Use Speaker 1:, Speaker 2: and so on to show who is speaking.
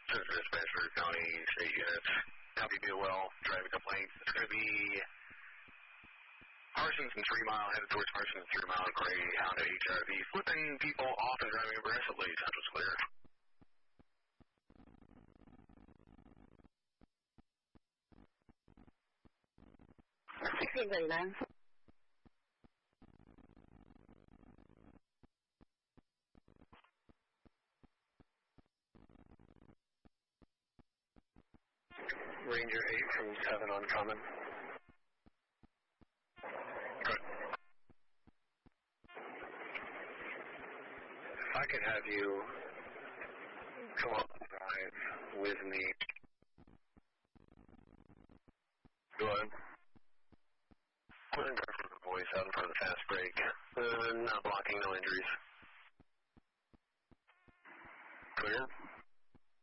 Speaker 1: Center Dispatcher, County State Units. Copy, be well. Driving complaints. It's going to be Parsons and 3 Mile, headed towards Parsons and 3 Mile, gray Honda HRV. Flipping people off and driving aggressively. Central's clear.
Speaker 2: 1639.
Speaker 1: Ranger 8 from 7 on common. Good. If I could have you come on the drive with me. Go ahead. Put in the voice out in front of the fast break. Not blocking, no injuries.